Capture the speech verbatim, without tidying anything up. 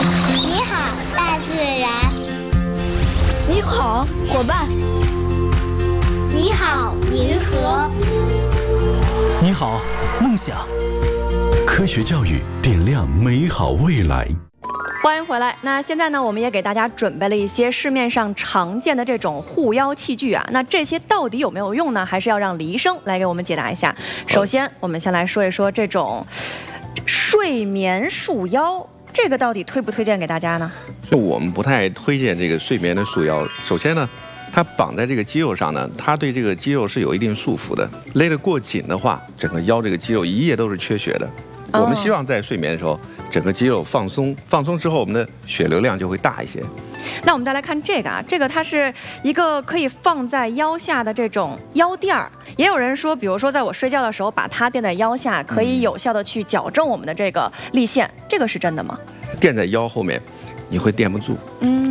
你好，大自然。 你好，伙伴。 你好，银河。 你好，梦想。 科学教育点亮美好未来。 欢迎回来。那现在呢，我们也给大家准备了一些市面上常见的这种护腰器具啊。那这些到底有没有用呢？还是要让李医生来给我们解答一下。首先，我们先来说一说这种睡眠束腰，这个到底推不推荐给大家呢？ 就我们不太推荐这个睡眠的束腰。首先呢，它绑在这个肌肉上呢，它对这个肌肉是有一定束缚的。勒得过紧的话，整个腰这个肌肉一夜都是缺血的。我们希望在睡眠的时候，整个肌肉放松，放松之后，我们的血流量就会大一些。 那我们再来看这个啊，这个它是一个可以放在腰下的这种腰垫儿。也有人说，比如说在我睡觉的时候，把它垫在腰下，可以有效的去矫正我们的这个立线，这个是真的吗？ 垫在腰后面，你会垫不住。 嗯。